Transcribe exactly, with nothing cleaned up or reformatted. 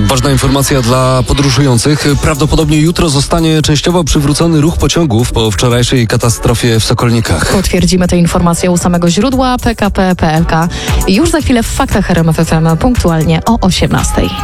Ważna informacja dla podróżujących. Prawdopodobnie jutro zostanie częściowo przywrócony ruch pociągów po wczorajszej katastrofie w Sokolnikach. Potwierdzimy tę informację u samego źródła P K P kropka P L K. Już za chwilę w Faktach R M F F M punktualnie o osiemnastej.